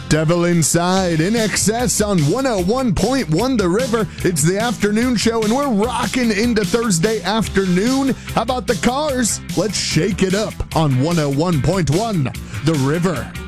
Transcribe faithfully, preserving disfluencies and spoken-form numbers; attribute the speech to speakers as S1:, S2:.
S1: Devil Inside, In Excess on one oh one point one The River. It's the afternoon show, and we're rocking into Thursday afternoon. How about the Cars? Let's shake it up on one oh one point one The River.